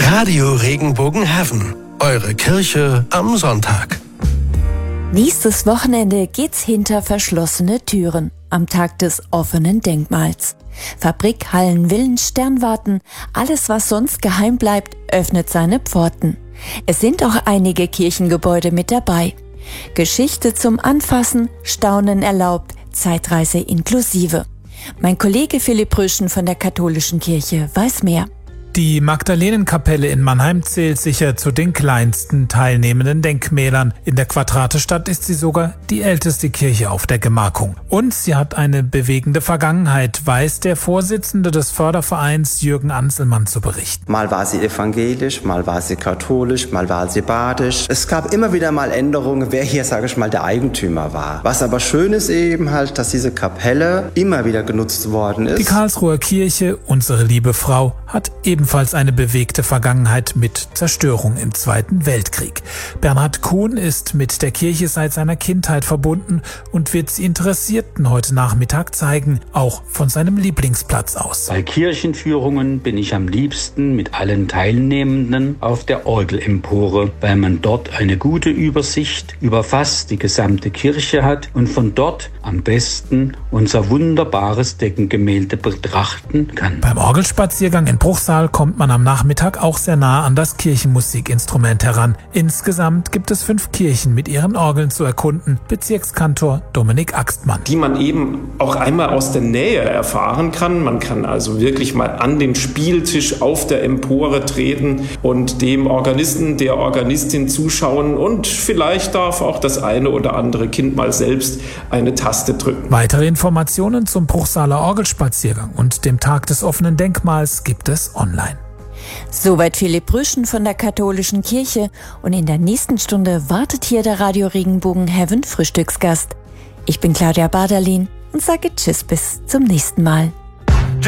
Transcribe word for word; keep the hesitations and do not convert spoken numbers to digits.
Radio Regenbogen Heaven, eure Kirche am Sonntag. Nächstes Wochenende geht's hinter verschlossene Türen am Tag des offenen Denkmals. Fabrik, Hallen, Villen, Sternwarten, alles was sonst geheim bleibt, öffnet seine Pforten. Es sind auch einige Kirchengebäude mit dabei. Geschichte zum Anfassen, Staunen erlaubt, Zeitreise inklusive. Mein Kollege Philipp Röschen von der Katholischen Kirche weiß mehr. Die Magdalenenkapelle in Mannheim zählt sicher zu den kleinsten teilnehmenden Denkmälern. In der Quadratestadt ist sie sogar die älteste Kirche auf der Gemarkung. Und sie hat eine bewegende Vergangenheit, weiß der Vorsitzende des Fördervereins Jürgen Anselmann zu berichten. Mal war sie evangelisch, mal war sie katholisch, mal war sie badisch. Es gab immer wieder mal Änderungen, wer hier, sage ich mal, der Eigentümer war. Was aber schön ist eben halt, dass diese Kapelle immer wieder genutzt worden ist. Die Karlsruher Kirche, unsere liebe Frau, hat ebenfalls eine bewegte Vergangenheit mit Zerstörung im Zweiten Weltkrieg. Bernhard Kuhn ist mit der Kirche seit seiner Kindheit verbunden und wird sie Interessierten heute Nachmittag zeigen, auch von seinem Lieblingsplatz aus. Bei Kirchenführungen bin ich am liebsten mit allen Teilnehmenden auf der Orgelempore, weil man dort eine gute Übersicht über fast die gesamte Kirche hat und von dort am besten unser wunderbares Deckengemälde betrachten kann. Beim Orgelspaziergang in Bruchsal kommt man am Nachmittag auch sehr nah an das Kirchenmusikinstrument heran. Insgesamt gibt es fünf Kirchen mit ihren Orgeln zu erkunden. Bezirkskantor Dominik Axtmann. Die man eben auch einmal aus der Nähe erfahren kann. Man kann also wirklich mal an den Spieltisch auf der Empore treten und dem Organisten, der Organistin zuschauen und vielleicht darf auch das eine oder andere Kind mal selbst eine Taste drücken. Weitere Informationen zum Bruchsaler Orgelspaziergang und dem Tag des offenen Denkmals gibt es online. Soweit Philipp Röschen von der Katholischen Kirche und in der nächsten Stunde wartet hier der Radio Regenbogen Heaven Frühstücksgast. Ich bin Claudia Baderlin und sage Tschüss bis zum nächsten Mal.